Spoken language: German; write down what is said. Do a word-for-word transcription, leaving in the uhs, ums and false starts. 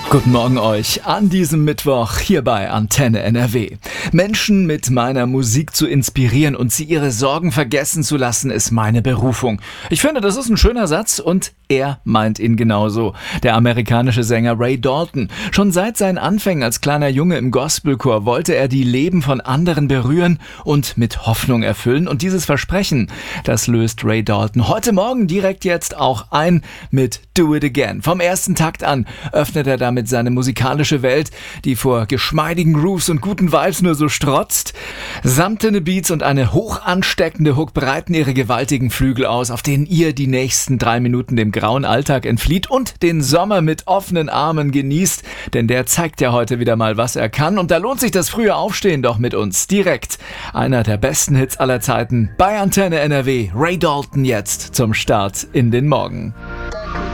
Guten Morgen euch an diesem Mittwoch hier bei Antenne N R W. Menschen mit meiner Musik zu inspirieren und sie ihre Sorgen vergessen zu lassen, ist meine Berufung. Ich finde, das ist ein schöner Satz und er meint ihn genauso. Der amerikanische Sänger Ray Dalton. Schon seit seinen Anfängen als kleiner Junge im Gospelchor wollte er die Leben von anderen berühren und mit Hoffnung erfüllen. Und dieses Versprechen, das löst Ray Dalton heute Morgen direkt jetzt auch ein mit Do It Again. Vom ersten Takt an öffnet er damit seine musikalische Welt, die vor geschmeidigen Grooves und guten Vibes nur so strotzt. Samtene Beats und eine hoch ansteckende Hook breiten ihre gewaltigen Flügel aus, auf denen ihr die nächsten drei Minuten dem grauen Alltag entflieht und den Sommer mit offenen Armen genießt, denn der zeigt ja heute wieder mal, was er kann, und da lohnt sich das frühe Aufstehen doch mit uns. Direkt einer der besten Hits aller Zeiten bei Antenne N R W. Ray Dalton jetzt zum Start in den Morgen.